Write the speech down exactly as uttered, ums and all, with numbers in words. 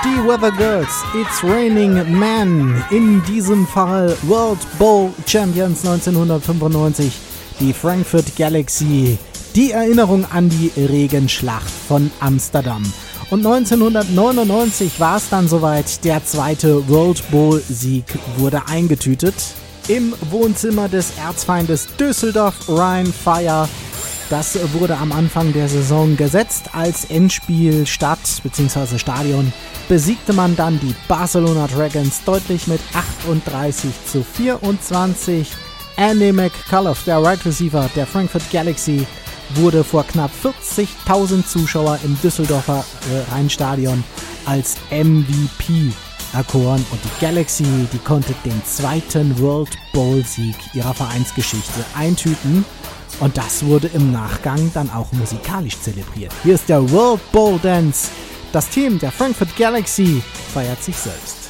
Die Weather Girls, It's Raining Men, in diesem Fall World Bowl Champions neunzehnhundertfünfundneunzig, die Frankfurt Galaxy, die Erinnerung an die Regenschlacht von Amsterdam. Und neunzehnhundertneunundneunzig war es dann soweit, der zweite World Bowl Sieg wurde eingetütet. Im Wohnzimmer des Erzfeindes Düsseldorf Rhein-Fire. Das wurde am Anfang der Saison gesetzt als Endspiel. Stadt bzw. Stadion besiegte man dann die Barcelona Dragons deutlich mit achtunddreißig zu vierundzwanzig. Andy McCullough, der Wide Receiver der Frankfurt Galaxy, wurde vor knapp vierzigtausend Zuschauer im Düsseldorfer äh, Rheinstadion als M V P erkoren. Und die Galaxy, die konnte den zweiten World Bowl Sieg ihrer Vereinsgeschichte eintüten. Und das wurde im Nachgang dann auch musikalisch zelebriert. Hier ist der World Bowl Dance. Das Team der Frankfurt Galaxy feiert sich selbst.